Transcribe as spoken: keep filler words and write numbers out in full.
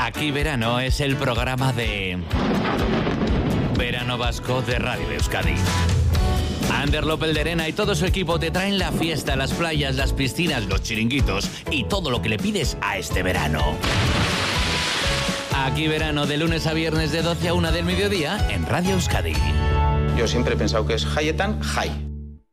Aquí Verano es el programa de Verano Vasco de Radio Euskadi. Ander López de Arena y todo su equipo te traen la fiesta, las playas, las piscinas, los chiringuitos y todo lo que le pides a este verano. Aquí Verano, de lunes a viernes de doce a una del mediodía en Radio Euskadi. Yo siempre he pensado que es Hayetan Hay.